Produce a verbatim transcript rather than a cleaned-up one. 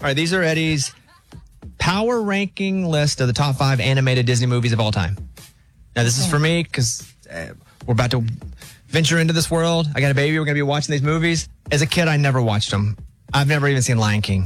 right, these are Eddie's power ranking list of the top five animated Disney movies of all time. Now, this is for me because uh, we're about to venture into this world. I got a baby. We're going to be watching these movies. As a kid, I never watched them. I've never even seen Lion King.